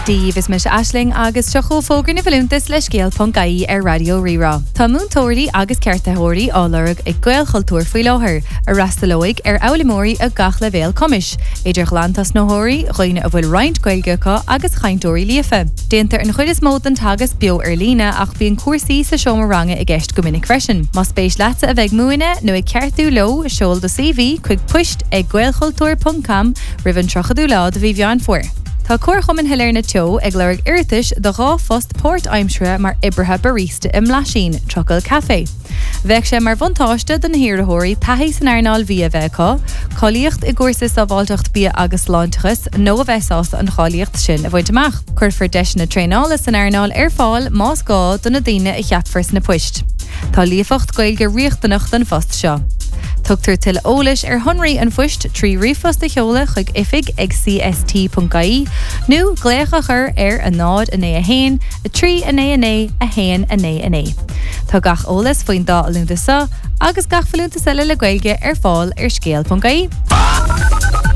Díomh mis Aisling agus tuchó fógur na bhliúntas le scéal.caí ar Radio Rírá. Tá múntóirí agus ceartaitheoirí álarg ag Gael Chultúr faoi láthair a rastalóig ar Aulimóirí a gach le bhéal cumis. Idir chlantas nóthirí roiine a bhfuil roint gailgeacha agus chaintóirí líofa. Déantar an chuid is mód an tagas bio ar lína ach bíon cuasaí sa seomaranga i gceist go minic freisin. Má spéis leatsa a bheith múine nó ag ceartú lo seol do CV chuig puist ag gaelchultúr.com rivan trochadú lá do bhí bheán fuair. Tá cuarchum an hilir na teo ag leirg irtis do rá fost Port Aimsre mar ibrethe barista im Lasín, Trocail Café. Bheith sé mar bhantáiste den hiarthóirí taithí san airnáil bhí a bheitá, choíocht i gcuirsa sa bháilteacht bí agus láintachas nó a bheitás an choíocht sin a bhaint amach. Cuir deis na tréála san airnáil ar fáil más gá donna daine i cheatfars na puist. Tá líofacht gailge riochtanach den fost seo. Tugtar til ólis ar honraí an fuist trí rifost a cheola chuig ifig ag cst.caí nó glécha chur ar a nád a a hain, a trí a hain a. Tá gach ólas faoin dá a lúnta sa agus gach falúnta sele le gailge ar fáil ar scéal.caí.